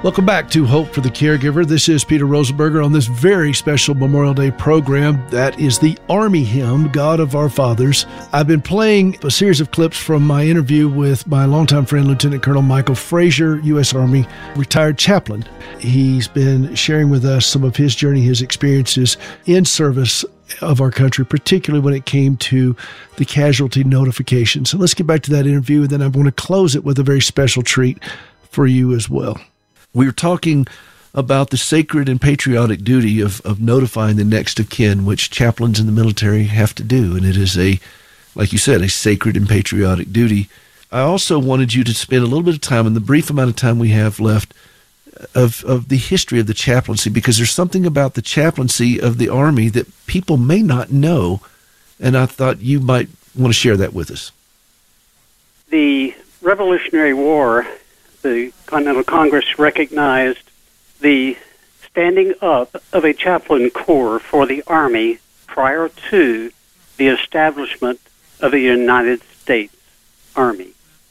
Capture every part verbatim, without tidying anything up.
Welcome back to Hope for the Caregiver. This is Peter Rosenberger on this very special Memorial Day program. That is the Army Hymn, God of Our Fathers. I've been playing a series of clips from my interview with my longtime friend, Lieutenant Colonel Michael Frazier, U S Army retired chaplain. He's been sharing with us some of his journey, his experiences in service of our country, particularly when it came to the casualty notification. So let's get back to that interview, and then I'm going to close it with a very special treat for you as well. We were talking about the sacred and patriotic duty of, of notifying the next of kin, which chaplains in the military have to do. And it is a, like you said, a sacred and patriotic duty. I also wanted you to spend a little bit of time, in the brief amount of time we have left, of, of the history of the chaplaincy, because there's something about the chaplaincy of the Army that people may not know. And I thought you might want to share that with us. The Revolutionary War, the Continental Congress recognized the standing up of a chaplain corps for the Army prior to the establishment of the United States Army.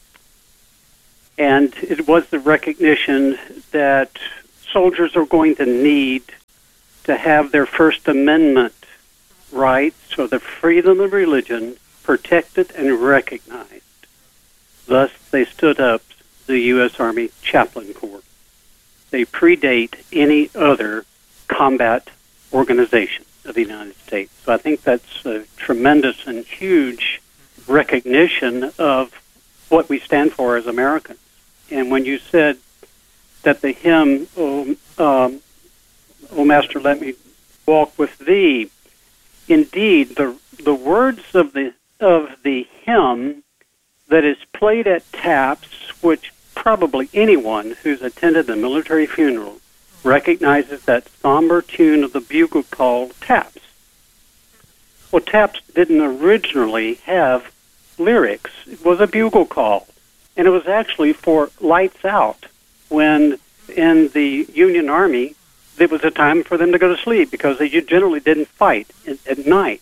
And it was the recognition that soldiers are going to need to have their First Amendment rights, or the freedom of religion, protected and recognized. Thus, they stood up the U S Army Chaplain Corps. They predate any other combat organization of the United States. So I think that's a tremendous and huge recognition of what we stand for as Americans. And when you said that the hymn, oh, um, oh Master, let me walk with thee, indeed, the the words of the of the hymn that is played at taps, which probably anyone who's attended a military funeral recognizes that somber tune of the bugle call, taps. Well, taps didn't originally have lyrics. It was a bugle call, and it was actually for lights out. When in the Union Army, there was a time for them to go to sleep because they generally didn't fight at, at night.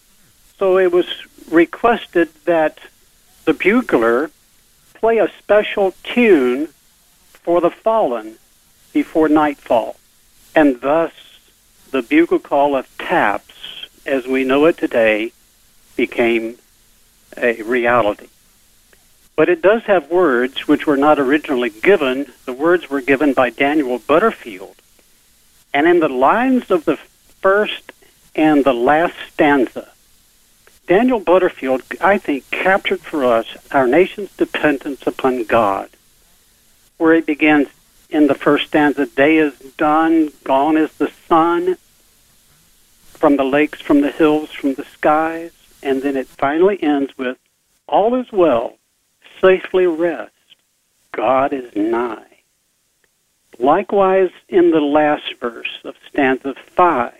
So it was requested that the bugler play a special tune for the fallen before nightfall. And thus, the bugle call of taps, as we know it today, became a reality. But it does have words which were not originally given. The words were given by Daniel Butterfield. And in the lines of the first and the last stanza, Daniel Butterfield, I think, captured for us our nation's dependence upon God, where it begins in the first stanza, day is done, gone is the sun, from the lakes, from the hills, from the skies, and then it finally ends with, all is well, safely rest, God is nigh. Likewise, in the last verse of stanza five,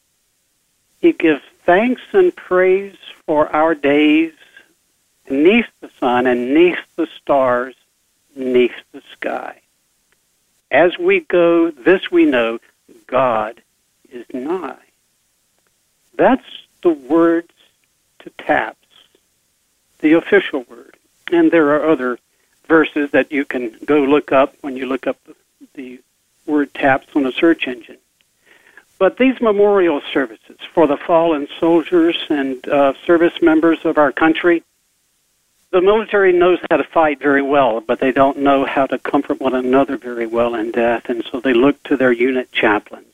he gives thanks and praise for our days neath the sun and neath the stars, neath the sky. As we go, this we know, God is nigh. That's the words to taps, the official word. And there are other verses that you can go look up when you look up the, the word taps on a search engine. But these memorial services for the fallen soldiers and uh, service members of our country, the military knows how to fight very well, but they don't know how to comfort one another very well in death, and so they look to their unit chaplains.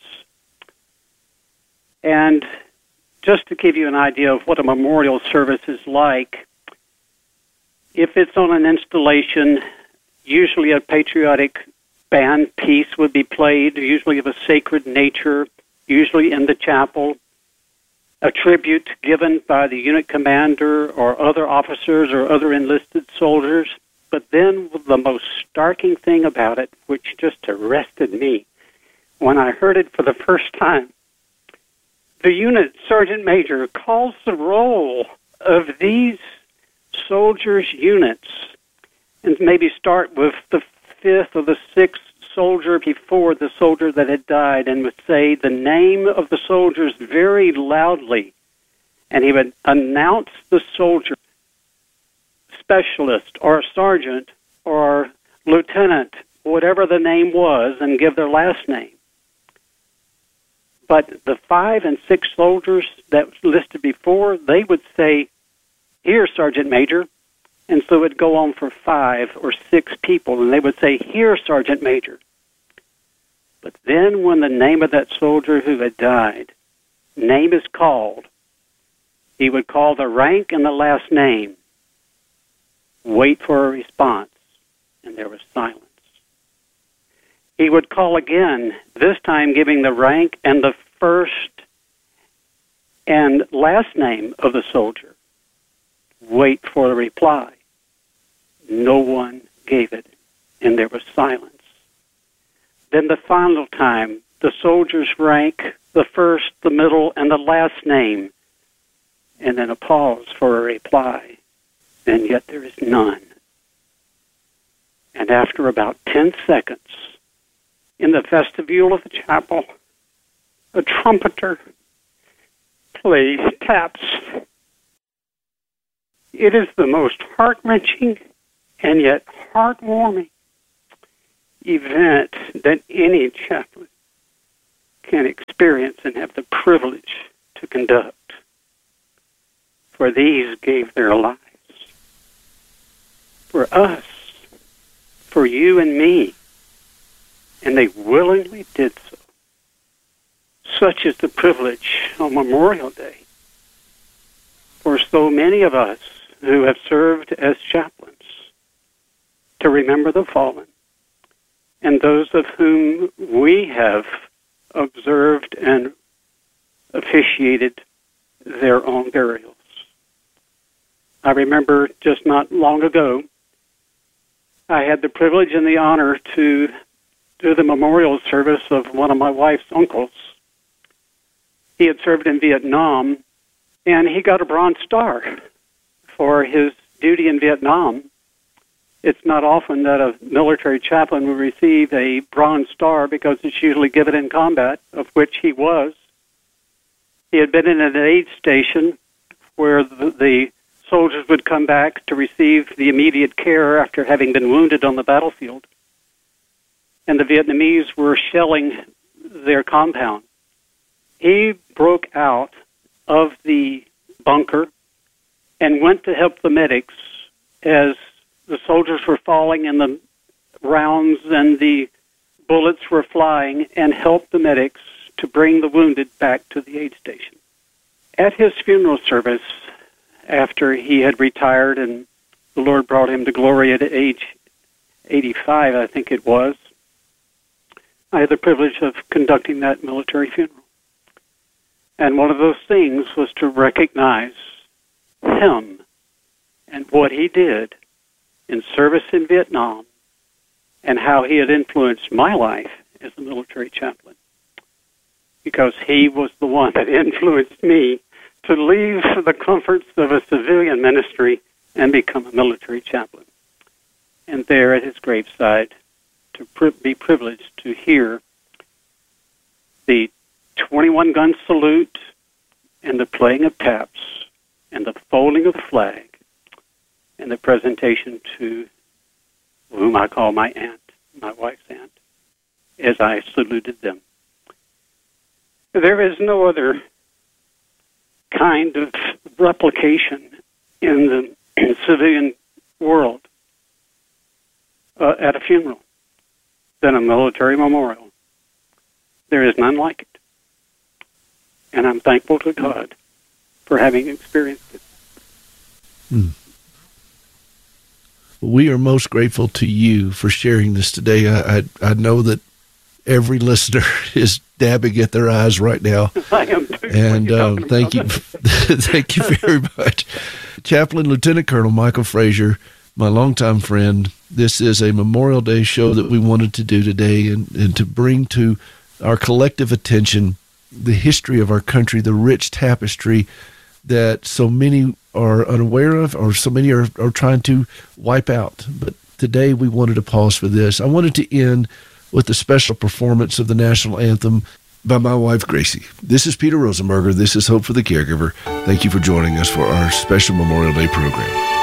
And just to give you an idea of what a memorial service is like, if it's on an installation, usually a patriotic band piece would be played, usually of a sacred nature, usually in the chapel, a tribute given by the unit commander or other officers or other enlisted soldiers. But then the most starking thing about it, which just arrested me when I heard it for the first time, the unit sergeant major calls the roll of these soldiers' units, and maybe start with the fifth or the sixth soldier before the soldier that had died, and would say the name of the soldiers very loudly, and he would announce the soldier, specialist or sergeant or lieutenant whatever the name was and give their last name. But the five and six soldiers that was listed before, they would say, "Here, Sergeant Major." And so it'd go on for five or six people, and they would say, "Here, Sergeant Major." But then when the name of that soldier who had died, name is called, he would call the rank and the last name, wait for a response, and there was silence. He would call again, this time giving the rank and the first and last name of the soldier. Wait for a reply. No one gave it, and there was silence. Then the final time, the soldier's rank, the first, the middle, and the last name, and then a pause for a reply, and yet there is none. And after about ten seconds, in the vestibule of the chapel, a trumpeter plays taps. It is the most heart-wrenching and yet heartwarming event that any chaplain can experience and have the privilege to conduct. For these gave their lives. For us, for you and me, and they willingly did so. Such is the privilege on Memorial Day for so many of us who have served as chaplains to remember the fallen and those of whom we have observed and officiated their own burials. I remember just not long ago, I had the privilege and the honor to do the memorial service of one of my wife's uncles. He had served in Vietnam, and he got a Bronze Star for his duty in Vietnam. It's not often that a military chaplain will receive a Bronze Star because it's usually given in combat, of which he was. He had been in an aid station where the, the soldiers would come back to receive the immediate care after having been wounded on the battlefield. And the Vietnamese were shelling their compound. He broke out of the bunker and went to help the medics as the soldiers were falling and the rounds and the bullets were flying, and helped the medics to bring the wounded back to the aid station. At his funeral service, after he had retired and the Lord brought him to glory at age eighty-five, I think it was, I had the privilege of conducting that military funeral. And one of those things was to recognize him and what he did in service in Vietnam and how he had influenced my life as a military chaplain. Because he was the one that influenced me to leave the comforts of a civilian ministry and become a military chaplain. And there at his graveside, to pri- be privileged to hear the twenty-one gun salute and the playing of taps and the folding of the flag and the presentation to whom I call my aunt, my wife's aunt, as I saluted them. There is no other kind of replication in the civilian world uh, at a funeral than a military memorial. There is none like it. And I'm thankful to God for having experienced it. Hmm. We are most grateful to you for sharing this today. I, I, I know that every listener is dabbing at their eyes right now. I am too. And uh, thank you. Thank you very much. Chaplain Lieutenant Colonel Michael Frazier, my longtime friend, this is a Memorial Day show that we wanted to do today and, and to bring to our collective attention the history of our country, the rich tapestry that so many are unaware of, or so many are, are trying to wipe out. But today we wanted to pause for this. I wanted to end with a special performance of the national anthem by my wife, Gracie. This is Peter Rosenberger. This is Hope for the Caregiver. Thank you for joining us for our special Memorial Day program.